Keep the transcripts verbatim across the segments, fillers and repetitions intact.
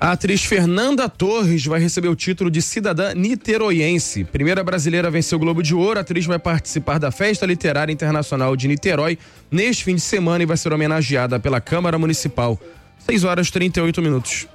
A atriz Fernanda Torres vai receber o título de cidadã niteroiense. Primeira brasileira a vencer o Globo de Ouro, a atriz vai participar da Festa Literária Internacional de Niterói neste fim de semana e vai ser homenageada pela Câmara Municipal. seis horas e trinta e oito minutos.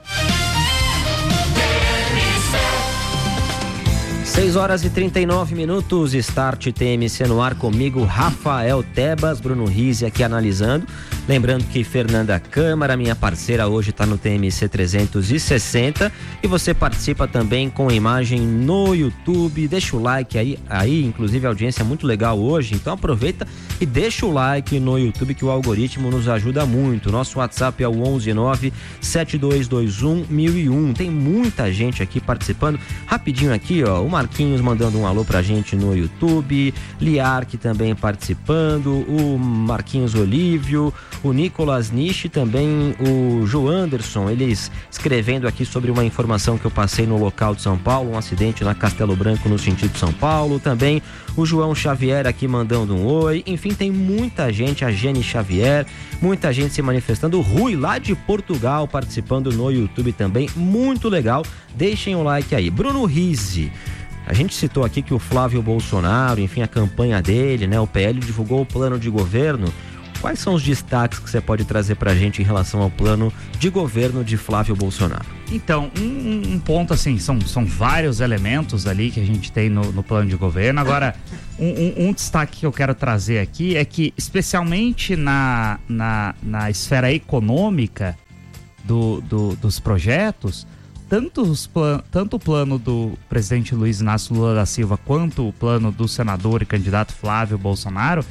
seis horas e trinta e nove minutos, Start T M C no ar comigo, Rafael Tebas, Bruno Rizzi aqui analisando. Lembrando que Fernanda Câmara, minha parceira, hoje está no T M C trezentos e sessenta e você participa também com imagem no YouTube. Deixa o like aí, aí, inclusive a audiência é muito legal hoje, então aproveita e deixa o like no YouTube que o algoritmo nos ajuda muito. Nosso WhatsApp é o onze nove sete dois dois um mil e um. Tem muita gente aqui participando. Rapidinho aqui, ó, o Marquinhos mandando um alô pra gente no YouTube, Liarque também participando, o Marquinhos Olívio, o Nicolas Nishi, também o João Anderson, eles escrevendo aqui sobre uma informação que eu passei no local de São Paulo, um acidente na Castelo Branco no sentido de São Paulo, também o João Xavier aqui mandando um oi, enfim, tem muita gente, a Jenny Xavier, muita gente se manifestando, o Rui lá de Portugal participando no YouTube também, muito legal, deixem o like aí. Bruno Rizzi, a gente citou aqui que o Flávio Bolsonaro, enfim, a campanha dele, né, o P L divulgou o plano de governo. Quais são os destaques que você pode trazer pra gente em relação ao plano de governo de Flávio Bolsonaro? Então, um, um ponto assim, são, são vários elementos ali que a gente tem no, no plano de governo. Agora, um, um, um destaque que eu quero trazer aqui é que, especialmente na, na, na esfera econômica do, do, dos projetos, tanto, os plan, tanto o plano do presidente Luiz Inácio Lula da Silva quanto o plano do senador e candidato Flávio Bolsonaro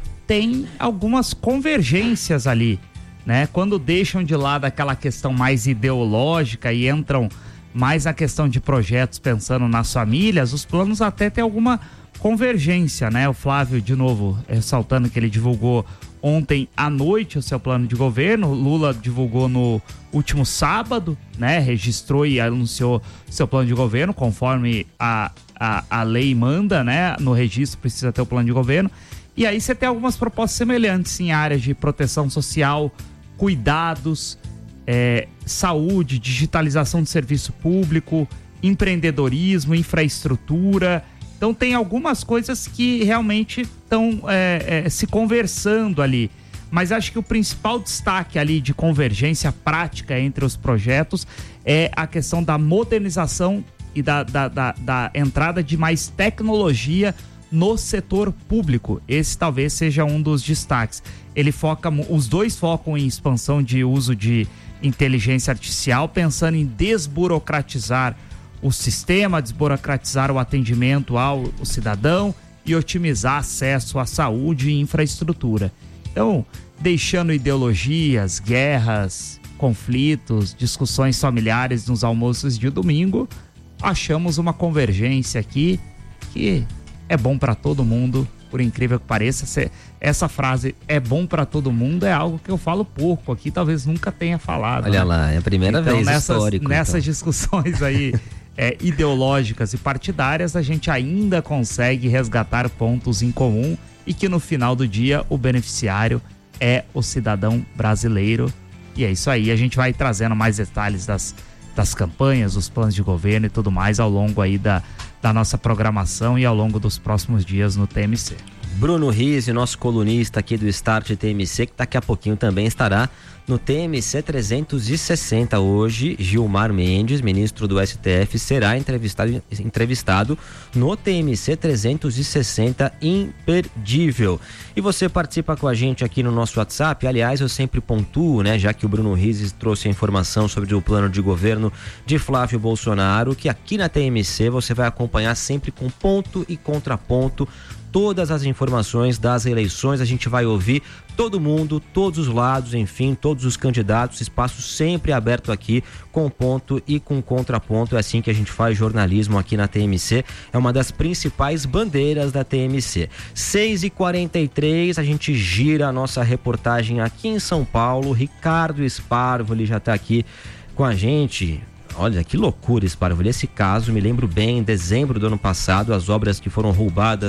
tem algumas convergências ali, né? Quando deixam de lado aquela questão mais ideológica e entram mais na questão de projetos pensando nas famílias, os planos até têm alguma convergência, né? O Flávio, de novo, ressaltando que ele divulgou ontem à noite o seu plano de governo, Lula divulgou no último sábado, né? Registrou e anunciou seu plano de governo, conforme a, a, a lei manda, né? No registro precisa ter o plano de governo. E aí você tem algumas propostas semelhantes em áreas de proteção social, cuidados, é, saúde, digitalização de serviço público, empreendedorismo, infraestrutura. Então tem algumas coisas que realmente estão é, é, se conversando ali. Mas acho que o principal destaque ali de convergência prática entre os projetos é a questão da modernização e da, da, da, da entrada de mais tecnologia no setor público. Esse talvez seja um dos destaques. Ele foca, os dois focam em expansão de uso de inteligência artificial, pensando em desburocratizar o sistema, desburocratizar o atendimento ao cidadão e otimizar acesso à saúde e infraestrutura. Então, deixando ideologias, guerras, conflitos, discussões familiares nos almoços de domingo, achamos uma convergência aqui que é bom para todo mundo, por incrível que pareça. Essa frase, é bom para todo mundo, é algo que eu falo pouco aqui, talvez nunca tenha falado. Olha, né? Lá, é a primeira então, vez nessas, histórico. Nessas então. discussões aí é, ideológicas e partidárias, a gente ainda consegue resgatar pontos em comum e que no final do dia o beneficiário é o cidadão brasileiro. E é isso aí, a gente vai trazendo mais detalhes das, das campanhas, dos planos de governo e tudo mais ao longo aí da da nossa programação e ao longo dos próximos dias no T M C. Bruno Rizzi, nosso colunista aqui do Start T M C, que daqui a pouquinho também estará no T M C trezentos e sessenta. Hoje, Gilmar Mendes, ministro do S T F, será entrevistado, entrevistado no T M C trezentos e sessenta, imperdível. E você participa com a gente aqui no nosso WhatsApp. Aliás, eu sempre pontuo, né, já que o Bruno Rizzi trouxe a informação sobre o plano de governo de Flávio Bolsonaro, que aqui na T M C você vai acompanhar sempre com ponto e contraponto todas as informações das eleições. A gente vai ouvir todo mundo, todos os lados, enfim, todos os candidatos, espaço sempre aberto aqui, com ponto e com contraponto. É assim que a gente faz jornalismo aqui na T M C, é uma das principais bandeiras da T M C. seis e quarenta e três, a gente gira a nossa reportagem aqui em São Paulo. Ricardo Esparvo, ele já está aqui com a gente. Olha, que loucura, Esparvo. Esse caso, me lembro bem, em dezembro do ano passado, as obras que foram roubadas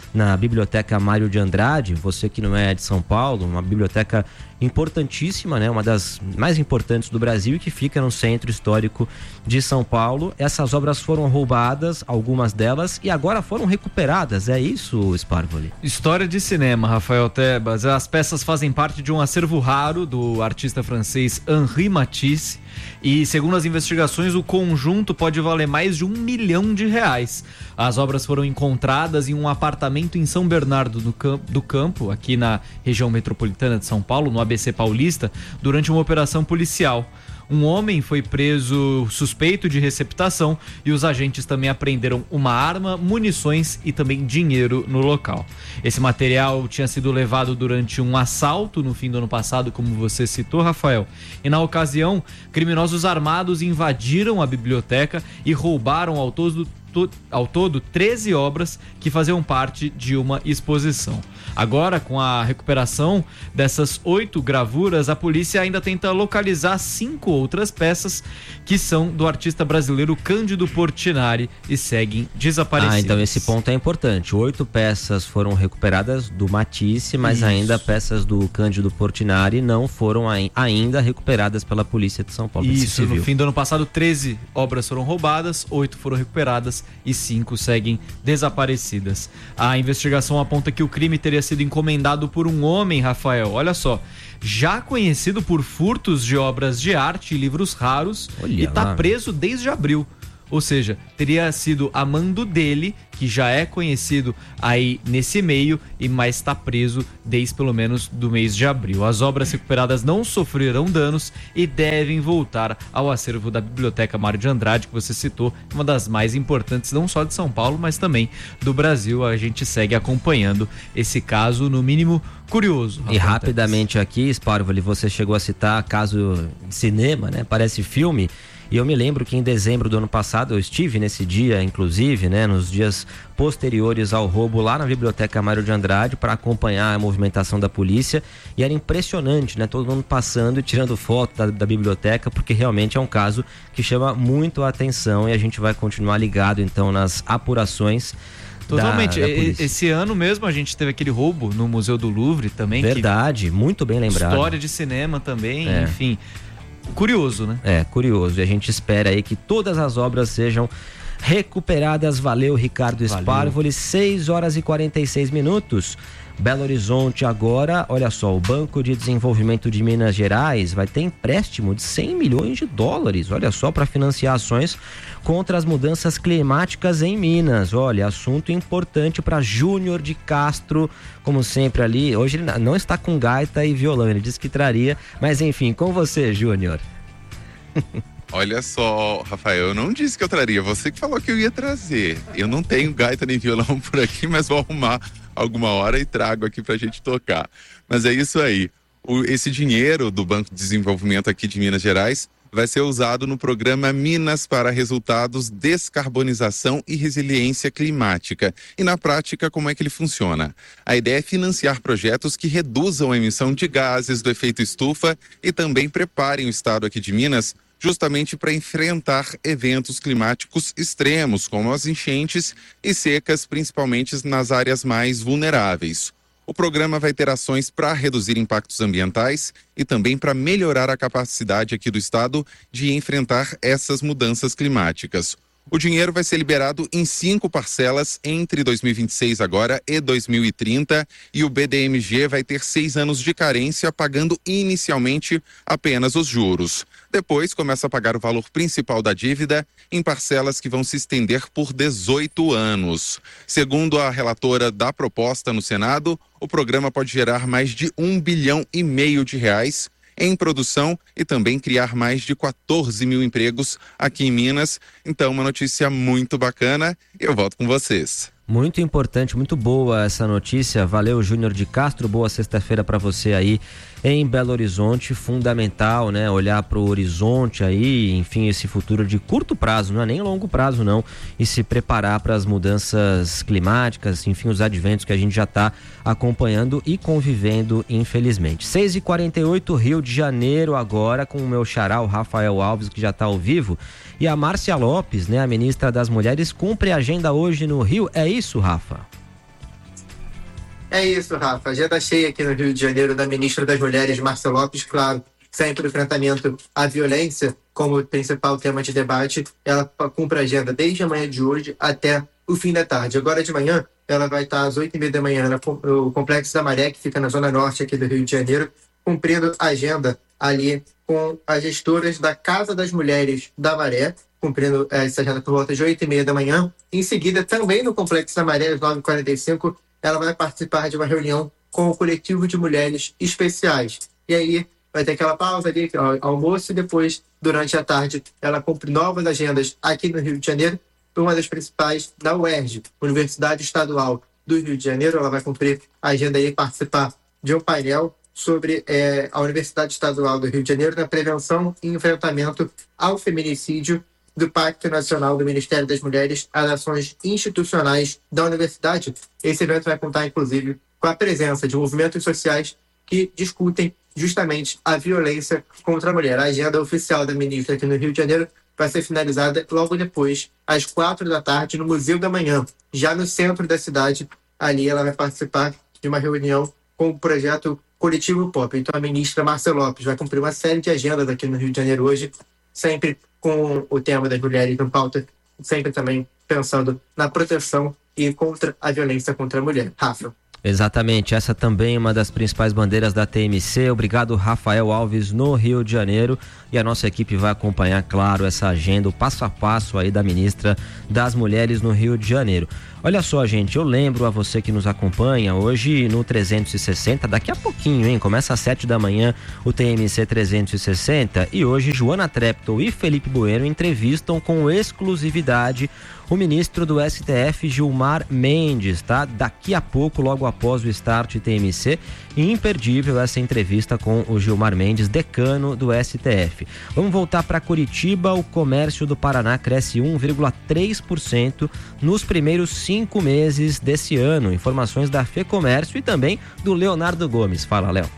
na Biblioteca Mário de Andrade. Você que não é de São Paulo, uma biblioteca importantíssima, né? Uma das mais importantes do Brasil e que fica no centro histórico de São Paulo. Essas obras foram roubadas, algumas delas, e agora foram recuperadas. É isso, Sparvoli? História de cinema, Rafael Tebas. As peças fazem parte de um acervo raro do artista francês Henri Matisse e, segundo as investigações, o conjunto pode valer mais de um milhão de reais. As obras foram encontradas em um apartamento em São Bernardo do Campo, do Campo, aqui na região metropolitana de São Paulo, no A B C Paulista, durante uma operação policial. Um homem foi preso suspeito de receptação e os agentes também apreenderam uma arma, munições e também dinheiro no local. Esse material tinha sido levado durante um assalto no fim do ano passado, como você citou, Rafael. E na ocasião, criminosos armados invadiram a biblioteca e roubaram ao todo ao todo treze obras que faziam parte de uma exposição. Agora, com a recuperação dessas oito gravuras, a polícia ainda tenta localizar cinco outras peças que são do artista brasileiro Cândido Portinari e seguem desaparecidas. Ah, então esse ponto é importante. Oito peças foram recuperadas do Matisse, mas Isso. ainda peças do Cândido Portinari não foram ainda recuperadas pela Polícia de São Paulo. Isso, no fim do ano passado, treze obras foram roubadas, oito foram recuperadas e cinco seguem desaparecidas. A investigação aponta que o crime teria sido encomendado por um homem, Rafael, olha só, já conhecido por furtos de obras de arte e livros raros, olha e está preso desde abril. Ou seja, teria sido a mando dele, que já é conhecido aí nesse meio, e mais está preso desde pelo menos do mês de abril. As obras recuperadas não sofrerão danos e devem voltar ao acervo da Biblioteca Mário de Andrade, que você citou, uma das mais importantes não só de São Paulo, mas também do Brasil. A gente segue acompanhando esse caso, no mínimo curioso. E rapidamente aqui, Sparvoli, você chegou a citar caso de cinema, né? Parece filme. E eu me lembro que em dezembro do ano passado eu estive nesse dia, inclusive, né, nos dias posteriores ao roubo lá na Biblioteca Mário de Andrade para acompanhar a movimentação da polícia, e era impressionante, né, todo mundo passando e tirando foto da, da biblioteca, porque realmente é um caso que chama muito a atenção e a gente vai continuar ligado então nas apurações. Totalmente. Da, da Esse ano mesmo a gente teve aquele roubo no Museu do Louvre também. Verdade, que... muito bem lembrado. História de cinema também, é. enfim... Curioso, né? É, curioso. E a gente espera aí que todas as obras sejam recuperadas. Valeu, Ricardo Sparvoli. seis horas e quarenta e seis minutos. Belo Horizonte agora, olha só, o Banco de Desenvolvimento de Minas Gerais vai ter empréstimo de cem milhões de dólares, olha só, para financiar ações contra as mudanças climáticas em Minas. Olha, assunto importante para Júnior de Castro, como sempre ali. Hoje ele não está com gaita e violão, ele disse que traria, mas enfim, com você, Júnior. Olha só, Rafael, eu não disse que eu traria, você que falou que eu ia trazer. Eu não tenho gaita nem violão por aqui, mas vou arrumar alguma hora e trago aqui pra gente tocar. Mas é isso aí. O, esse dinheiro do Banco de Desenvolvimento aqui de Minas Gerais vai ser usado no programa Minas para Resultados, Descarbonização e Resiliência Climática. E na prática, como é que ele funciona? A ideia é financiar projetos que reduzam a emissão de gases do efeito estufa e também preparem o estado aqui de Minas justamente para enfrentar eventos climáticos extremos, como as enchentes e secas, principalmente nas áreas mais vulneráveis. O programa vai ter ações para reduzir impactos ambientais e também para melhorar a capacidade aqui do estado de enfrentar essas mudanças climáticas. O dinheiro vai ser liberado em cinco parcelas entre dois mil e vinte e seis agora e dois mil e trinta, e o B D M G vai ter seis anos de carência, pagando inicialmente apenas os juros. Depois começa a pagar o valor principal da dívida em parcelas que vão se estender por dezoito anos. Segundo a relatora da proposta no Senado, o programa pode gerar mais de um bilhão e meio de reais em produção e também criar mais de quatorze mil empregos aqui em Minas. Então, uma notícia muito bacana. Eu volto com vocês. Muito importante, muito boa essa notícia. Valeu, Júnior de Castro. Boa sexta-feira para você aí em Belo Horizonte. Fundamental, né? Olhar para o horizonte aí, enfim, esse futuro de curto prazo, não é nem longo prazo não, e se preparar para as mudanças climáticas, enfim, os adventos que a gente já está acompanhando e convivendo, infelizmente. seis e quarenta e oito, Rio de Janeiro agora, com o meu xará, o Rafael Alves, que já está ao vivo, e a Márcia Lopes, né, a ministra das Mulheres, cumpre a agenda hoje no Rio. É isso, Rafa? É isso, Rafa. Agenda cheia aqui no Rio de Janeiro da ministra das Mulheres, Marcia Lopes, claro, sempre o enfrentamento à violência como principal tema de debate. Ela cumpre a agenda desde a manhã de hoje até o fim da tarde. Agora de manhã, ela vai estar às oito e meia da manhã no Complexo da Maré, que fica na zona norte aqui do Rio de Janeiro, cumprindo a agenda ali com as gestoras da Casa das Mulheres da Maré, cumprindo essa agenda por volta de oito e meia da manhã. Em seguida, também no Complexo da Maré, às nove e quarenta e cinco, ela vai participar de uma reunião com o coletivo de mulheres especiais. E aí vai ter aquela pausa ali, almoço, e depois, durante a tarde, ela cumpre novas agendas aqui no Rio de Janeiro, uma das principais da U E R J, Universidade Estadual do Rio de Janeiro. Ela vai cumprir a agenda e participar de um painel sobre é, a Universidade Estadual do Rio de Janeiro na prevenção e enfrentamento ao feminicídio, do Pacto Nacional do Ministério das Mulheres às ações institucionais da universidade. Esse evento vai contar, inclusive, com a presença de movimentos sociais que discutem justamente a violência contra a mulher. A agenda oficial da ministra aqui no Rio de Janeiro vai ser finalizada logo depois, às quatro da tarde, no Museu da Manhã, já no centro da cidade. Ali ela vai participar de uma reunião com o projeto Coletivo Pop. Então a ministra Marcia Lopes vai cumprir uma série de agendas aqui no Rio de Janeiro hoje, sempre com o tema das mulheres em pauta, sempre também pensando na proteção e contra a violência contra a mulher. Rafa. Exatamente, essa também é uma das principais bandeiras da T M C. Obrigado, Rafael Alves, no Rio de Janeiro. E a nossa equipe vai acompanhar, claro, essa agenda, o passo a passo aí da ministra das Mulheres no Rio de Janeiro. Olha só, gente, eu lembro a você que nos acompanha hoje no trezentos e sessenta, daqui a pouquinho, hein? Começa às sete da manhã o T M C trezentos e sessenta e hoje Joana Treptow e Felipe Bueno entrevistam com exclusividade o ministro do S T F, Gilmar Mendes, tá? Daqui a pouco, logo após o Start T M C, imperdível essa entrevista com o Gilmar Mendes, decano do S T F. Vamos voltar para Curitiba. O comércio do Paraná cresce um vírgula três por cento nos primeiros cinco meses desse ano. Informações da FEComércio e também do Leonardo Gomes. Fala, Léo.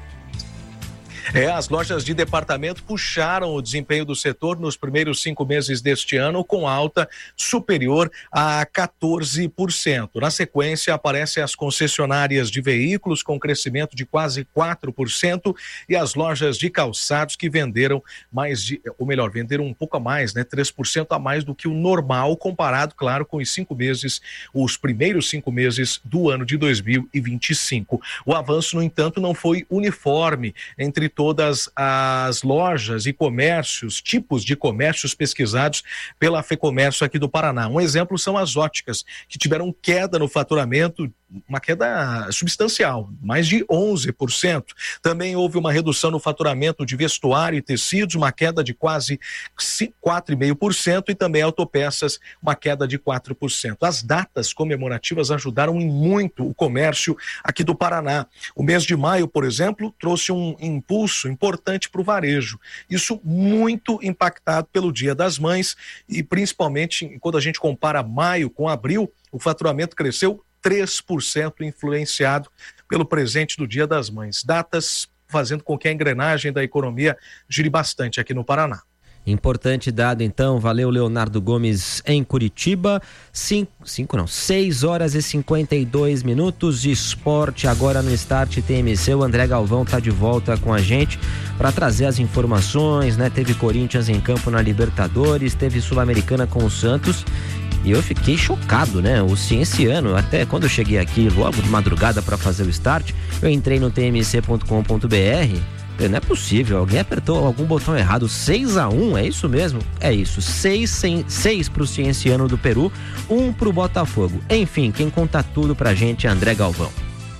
É, as lojas de departamento puxaram o desempenho do setor nos primeiros cinco meses deste ano, com alta superior a quatorze por cento. Na sequência, aparecem as concessionárias de veículos, com crescimento de quase quatro por cento, e as lojas de calçados, que venderam mais de, ou melhor, venderam um pouco a mais, né? três por cento a mais do que o normal, comparado, claro, com os cinco meses, os primeiros cinco meses do ano de dois mil e vinte e cinco. O avanço, no entanto, não foi uniforme entre todas as lojas e comércios, tipos de comércios pesquisados pela FEComércio aqui do Paraná. Um exemplo são as óticas, que tiveram queda no faturamento, uma queda substancial, mais de onze por cento. Também houve uma redução no faturamento de vestuário e tecidos, uma queda de quase quatro vírgula cinco por cento, e também autopeças, uma queda de quatro por cento. As datas comemorativas ajudaram em muito o comércio aqui do Paraná. O mês de maio, por exemplo, trouxe um impulso importante para o varejo. Isso muito impactado pelo Dia das Mães, e principalmente quando a gente compara maio com abril, o faturamento cresceu três por cento, influenciado pelo presente do Dia das Mães. Datas fazendo com que a engrenagem da economia gire bastante aqui no Paraná. Importante dado, então. Valeu, Leonardo Gomes, em Curitiba. Cinco, cinco não, seis horas e cinquenta e dois minutos de esporte agora no Start T M C. O André Galvão tá de volta com a gente para trazer as informações, né? Teve Corinthians em campo na Libertadores, teve Sul-Americana com o Santos. E eu fiquei chocado, né? O Cienciano, até quando eu cheguei aqui logo de madrugada para fazer o start, eu entrei no t m c ponto com ponto b r. Não é possível, alguém apertou algum botão errado. seis a um, é isso mesmo? É isso, seis pro Cienciano do Peru, um pro Botafogo. Enfim, quem conta tudo pra gente é André Galvão.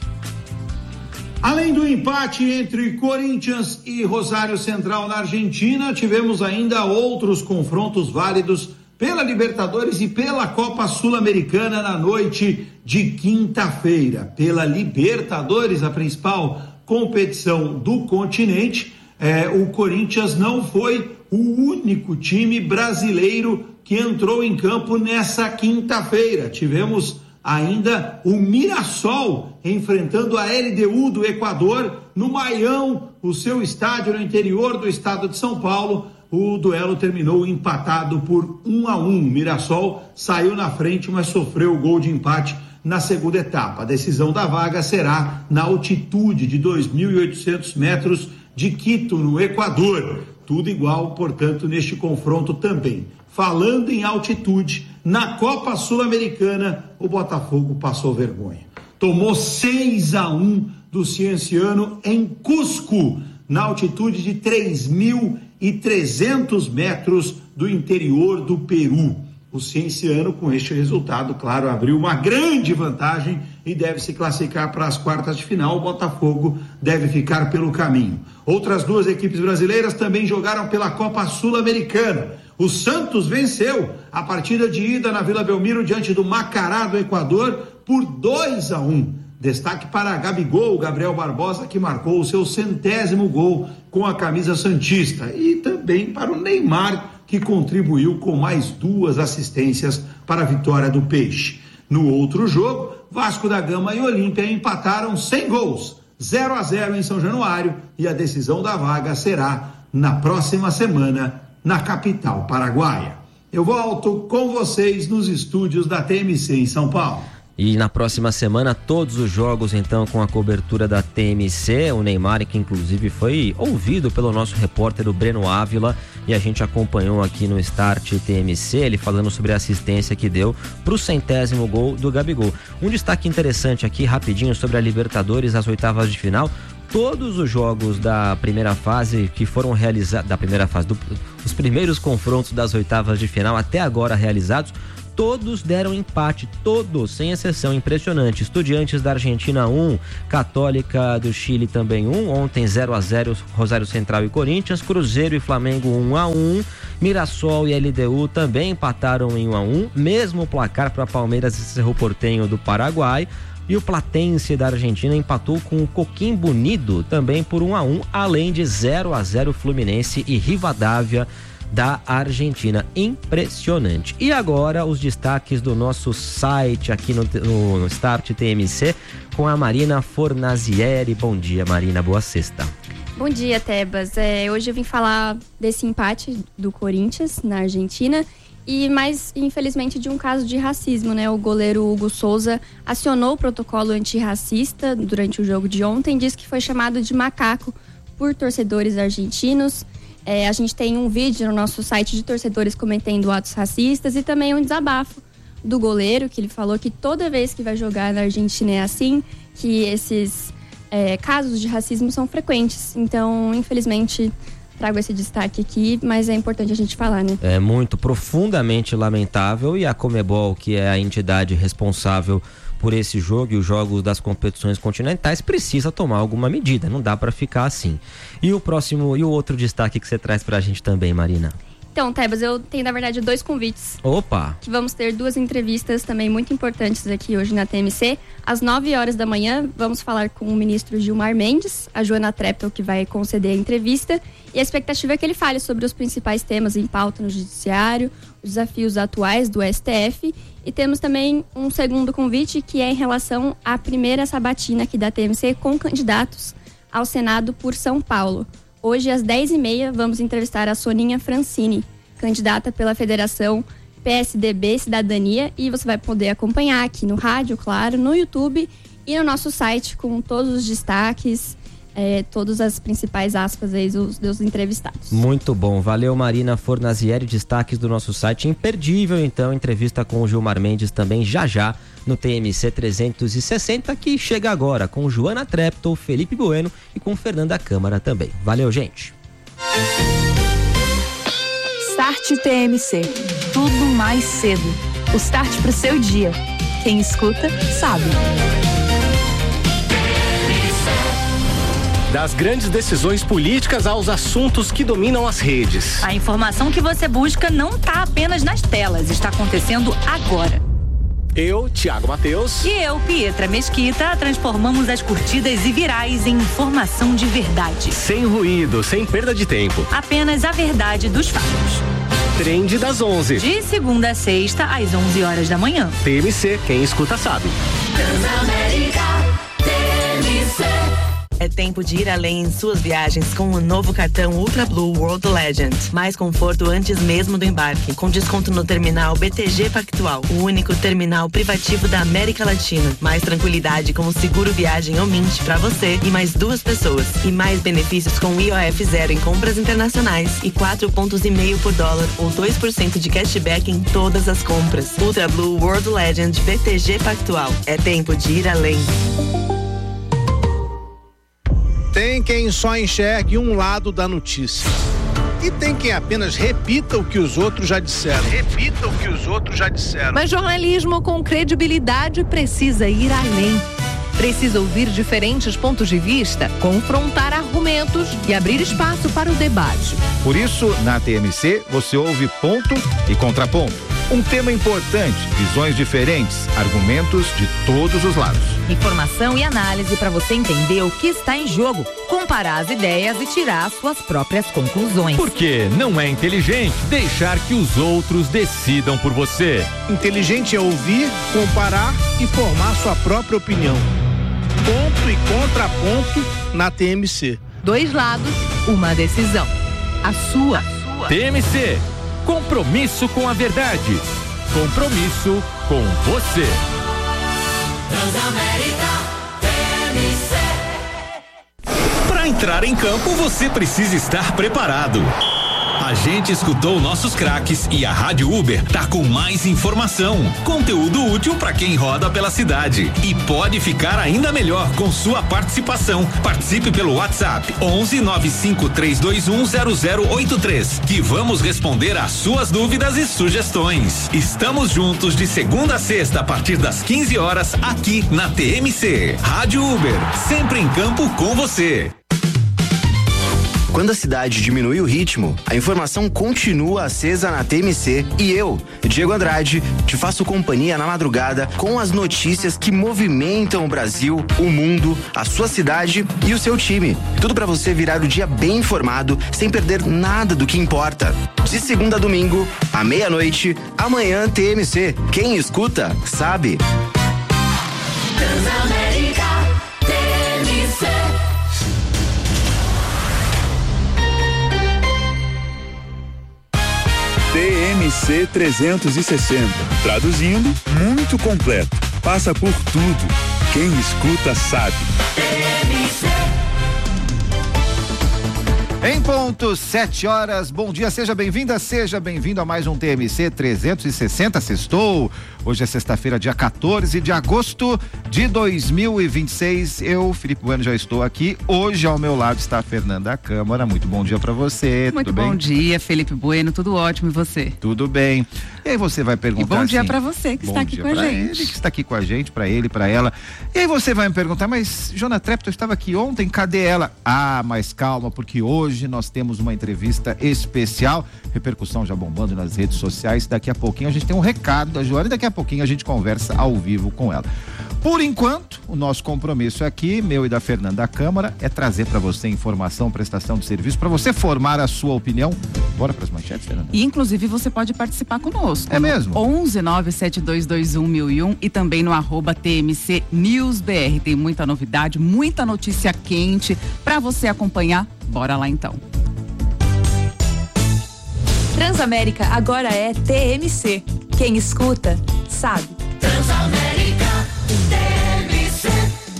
Além do empate entre Corinthians e Rosário Central na Argentina, tivemos ainda outros confrontos válidos pela Libertadores e pela Copa Sul-Americana na noite de quinta-feira. Pela Libertadores, a principal competição do continente, é, o Corinthians não foi o único time brasileiro que entrou em campo nessa quinta-feira. Tivemos ainda o Mirassol enfrentando a L D U do Equador no Maião, o seu estádio no interior do estado de São Paulo. O duelo terminou empatado por um a um. Mirassol saiu na frente, mas sofreu o gol de empate na segunda etapa. A decisão da vaga será na altitude de dois mil e oitocentos metros de Quito, no Equador. Tudo igual, portanto, neste confronto também. Falando em altitude, na Copa Sul-Americana, o Botafogo passou vergonha. Tomou seis a um do Cienciano em Cusco, na altitude de três mil e trezentos metros do interior do Peru. O Cienciano, com este resultado, claro, abriu uma grande vantagem e deve se classificar para as quartas de final. O Botafogo deve ficar pelo caminho. Outras duas equipes brasileiras também jogaram pela Copa Sul-Americana. O Santos venceu a partida de ida na Vila Belmiro diante do Macará do Equador por dois a um. Destaque para Gabigol, Gabriel Barbosa, que marcou o seu centésimo gol com a camisa santista. E também para o Neymar, que contribuiu com mais duas assistências para a vitória do Peixe. No outro jogo, Vasco da Gama e Olímpia empataram sem gols, zero a zero em São Januário, e a decisão da vaga será na próxima semana na capital paraguaia. Eu volto com vocês nos estúdios da T M C em São Paulo. E na próxima semana, todos os jogos, então, com a cobertura da T M C. O Neymar, que inclusive foi ouvido pelo nosso repórter, o Breno Ávila, e a gente acompanhou aqui no Start T M C, ele falando sobre a assistência que deu para o centésimo gol do Gabigol. Um destaque interessante aqui, rapidinho, sobre a Libertadores, as oitavas de final. Todos os jogos da primeira fase que foram realizados, da primeira fase, do, os primeiros confrontos das oitavas de final até agora realizados, todos deram empate, todos, sem exceção, impressionante. Estudiantes da Argentina um, Católica do Chile também um, ontem zero a zero Rosário Central e Corinthians, Cruzeiro e Flamengo um a um, Mirassol e L D U também empataram em um a um, mesmo placar para Palmeiras e Cerro Porteño do Paraguai. E o Platense da Argentina empatou com o Coquimbo Unido também por um a um, além de zero a zero Fluminense e Rivadavia da Argentina. Impressionante. E agora os destaques do nosso site aqui no, no, no Start T M C com a Marina Fornazieri. Bom dia, Marina, boa sexta. Bom dia, Tebas. É, hoje eu vim falar desse empate do Corinthians na Argentina e mais, infelizmente, de um caso de racismo, né? O goleiro Hugo Souza acionou o protocolo antirracista durante o jogo de ontem, disse que foi chamado de macaco por torcedores argentinos. É, a gente tem um vídeo no nosso site de torcedores cometendo atos racistas e também um desabafo do goleiro, que ele falou que toda vez que vai jogar na Argentina é assim, que esses é, casos de racismo são frequentes. Então, infelizmente, trago esse destaque aqui, mas é importante a gente falar, né? É muito, profundamente lamentável, e a Conmebol, que é a entidade responsável por esse jogo e os jogos das competições continentais, precisa tomar alguma medida, não dá para ficar assim. E o próximo, e o outro destaque que você traz pra gente também, Marina? Então, Tebas, eu tenho, na verdade, dois convites. Opa! Que vamos ter duas entrevistas também muito importantes aqui hoje na T M C. Às nove horas da manhã, vamos falar com o ministro Gilmar Mendes, a Joana Treptow, que vai conceder a entrevista. E a expectativa é que ele fale sobre os principais temas em pauta no judiciário, os desafios atuais do S T F. E temos também um segundo convite, que é em relação à primeira sabatina aqui da T M C com candidatos ao Senado por São Paulo. Hoje, às dez e meia, vamos entrevistar a Soninha Francini, candidata pela Federação P S D B Cidadania, e você vai poder acompanhar aqui no rádio, claro, no YouTube e no nosso site com todos os destaques, é, todas as principais aspas aí dos, dos entrevistados. Muito bom, valeu, Marina Fornazieri, destaques do nosso site, imperdível então, entrevista com o Gilmar Mendes também já já no T M C trezentos e sessenta, que chega agora com Joana Treptow, Felipe Bueno e com Fernanda Câmara também. Valeu, gente! Start T M C, tudo mais cedo. O start pro seu dia. Quem escuta, sabe. Das grandes decisões políticas aos assuntos que dominam as redes. A informação que você busca não está apenas nas telas, está acontecendo agora. Eu, Thiago Mateus. E eu, Pietra Mesquita, transformamos as curtidas e virais em informação de verdade. Sem ruído, sem perda de tempo. Apenas a verdade dos fatos. Trend das onze. De segunda a sexta, às onze horas da manhã. T M C, quem escuta sabe. Transamérica, T M C. É tempo de ir além em suas viagens com o novo cartão Ultra Blue World Legend. Mais conforto antes mesmo do embarque, com desconto no terminal B T G Pactual, o único terminal privativo da América Latina. Mais tranquilidade com o seguro viagem ou Mint para você e mais duas pessoas. E mais benefícios com I O F zero em compras internacionais e quatro pontos e meio por dólar ou dois por cento de cashback em todas as compras. Ultra Blue World Legend B T G Pactual. É tempo de ir além. Tem quem só enxergue um lado da notícia. E tem quem apenas repita o que os outros já disseram. Repita o que os outros já disseram. Mas jornalismo com credibilidade precisa ir além. Precisa ouvir diferentes pontos de vista, confrontar argumentos e abrir espaço para o debate. Por isso, na T M C, você ouve ponto e contraponto. Um tema importante, visões diferentes, argumentos de todos os lados. Informação e análise para você entender o que está em jogo, comparar as ideias e tirar suas próprias conclusões. Porque não é inteligente deixar que os outros decidam por você. Inteligente é ouvir, comparar e formar sua própria opinião. Ponto e contraponto na T M C. Dois lados, uma decisão. A sua. A sua. T M C. Compromisso com a verdade. Compromisso com você. Transamérica T M C. Para entrar em campo, você precisa estar preparado. A gente escutou nossos craques e a Rádio Uber tá com mais informação, conteúdo útil para quem roda pela cidade e pode ficar ainda melhor com sua participação. Participe pelo WhatsApp onze nove cinco três dois um zero zero oito três, que vamos responder às suas dúvidas e sugestões. Estamos juntos de segunda a sexta a partir das quinze horas aqui na T M C. Rádio Uber, sempre em campo com você. Quando a cidade diminui o ritmo, a informação continua acesa na T M C e eu, Diego Andrade, te faço companhia na madrugada com as notícias que movimentam o Brasil, o mundo, a sua cidade e o seu time. Tudo para você virar o dia bem informado, sem perder nada do que importa. De segunda a domingo, à meia-noite, amanhã T M C. Quem escuta, sabe. Transamérica T M C. T M C trezentos e sessenta. Traduzindo, muito completo. Passa por tudo. Quem escuta sabe. T M C. Em ponto, sete horas. Bom dia, seja bem-vinda, seja bem-vindo a mais um T M C trezentos e sessenta. Sextou. Hoje é sexta-feira, dia quatorze de agosto de dois mil e vinte e seis. Eu, Felipe Bueno, já estou aqui. Hoje ao meu lado está a Fernanda Câmara. Muito bom dia para você. Muito tudo bom bem? dia, Felipe Bueno. Tudo ótimo, e você? Tudo bem. E aí você vai perguntar. E bom dia assim, para você que está aqui com a gente. Ele que está aqui com a gente, para ele, para ela. E aí você vai me perguntar, mas Jona Trepton estava aqui ontem, cadê ela? Ah, mas calma, porque hoje nós temos uma entrevista especial, repercussão já bombando nas redes sociais. Daqui a pouquinho a gente tem um recado da Joana e daqui a pouquinho a gente conversa ao vivo com ela. Por enquanto, o nosso compromisso aqui, meu e da Fernanda Câmara, é trazer para você informação, prestação de serviço, para você formar a sua opinião. Bora para as manchetes, Fernanda? E inclusive você pode participar conosco. É mesmo? onze nove sete dois dois um mil e um e também no arroba T M C News B R. Tem muita novidade, muita notícia quente para você acompanhar. Bora lá então. Transamérica agora é T M C. Quem escuta, sabe. Transamérica T M C.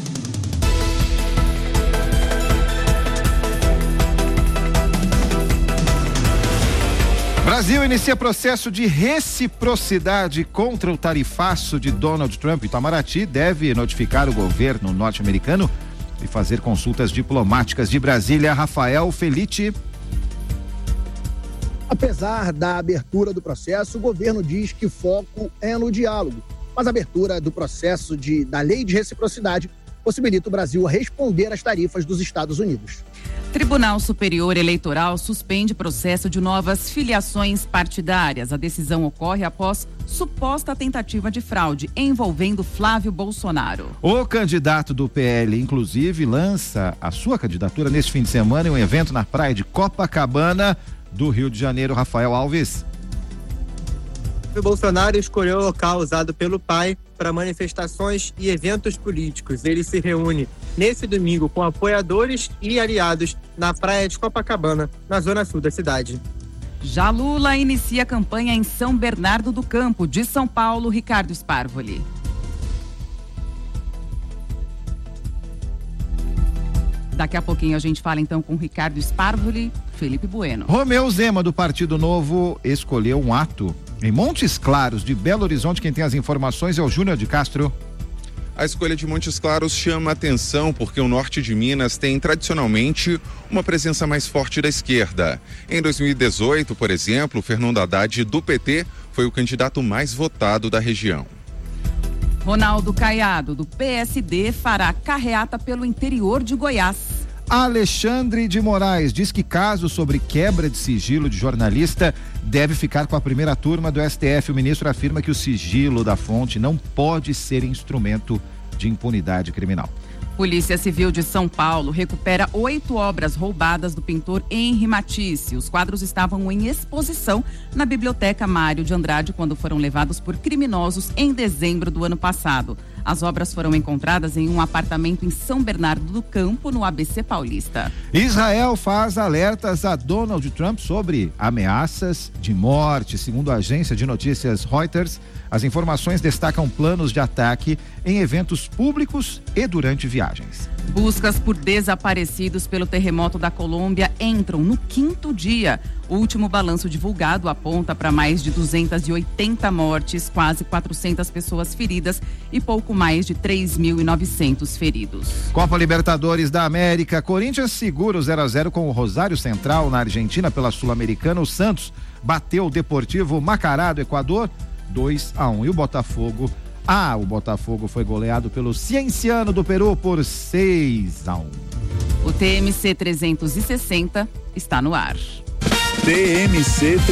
Brasil inicia processo de reciprocidade contra o tarifaço de Donald Trump. Itamaraty deve notificar o governo norte-americano e fazer consultas diplomáticas. De Brasília, Rafael Felite. Apesar da abertura do processo, o governo diz que o foco é no diálogo. Mas a abertura do processo de, da lei de reciprocidade possibilita o Brasil responder às tarifas dos Estados Unidos. Tribunal Superior Eleitoral suspende processo de novas filiações partidárias. A decisão ocorre após suposta tentativa de fraude envolvendo Flávio Bolsonaro. O candidato do P L, inclusive, lança a sua candidatura neste fim de semana em um evento na praia de Copacabana, do Rio de Janeiro. Rafael Alves. O Bolsonaro escolheu o local usado pelo pai para manifestações e eventos políticos. Ele se reúne nesse domingo com apoiadores e aliados na praia de Copacabana, na zona sul da cidade. Já Lula inicia a campanha em São Bernardo do Campo, de São Paulo, Ricardo Sparvoli. Daqui a pouquinho a gente fala então com Ricardo Sparvoli, Felipe Bueno. Romeu Zema, do Partido Novo, escolheu um ato em Montes Claros, de Belo Horizonte. Quem tem as informações é o Júnior de Castro. A escolha de Montes Claros chama atenção porque o norte de Minas tem tradicionalmente uma presença mais forte da esquerda. Em dois mil e dezoito, por exemplo, Fernando Haddad, do P T, foi o candidato mais votado da região. Ronaldo Caiado, do P S D, fará carreata pelo interior de Goiás. Alexandre de Moraes diz que caso sobre quebra de sigilo de jornalista deve ficar com a primeira turma do S T F. O ministro afirma que o sigilo da fonte não pode ser instrumento de impunidade criminal. Polícia Civil de São Paulo recupera oito obras roubadas do pintor Henri Matisse. Os quadros estavam em exposição na Biblioteca Mário de Andrade quando foram levados por criminosos em dezembro do ano passado. As obras foram encontradas em um apartamento em São Bernardo do Campo, no A B C Paulista. Israel faz alertas a Donald Trump sobre ameaças de morte. Segundo a agência de notícias Reuters, as informações destacam planos de ataque em eventos públicos e durante viagens. Buscas por desaparecidos pelo terremoto da Colômbia entram no quinto dia. O último balanço divulgado aponta para mais de duzentas e oitenta mortes, quase quatrocentas pessoas feridas e pouco mais de três mil e novecentos feridos. Copa Libertadores da América, Corinthians segura o zero a zero com o Rosário Central na Argentina pela Sul-Americana. O Santos bateu o Deportivo Macará do Equador dois a um. E o Botafogo, ah, o Botafogo foi goleado pelo Cienciano do Peru por seis a um. O T M C trezentos e sessenta está no ar. T M C